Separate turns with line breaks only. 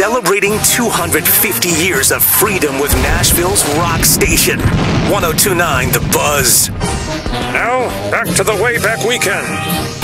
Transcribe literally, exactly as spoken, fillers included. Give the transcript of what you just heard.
celebrating two hundred fifty years of freedom with Nashville's rock station. one oh two point nine The Buzz.
Now, back to the Wayback Weekend.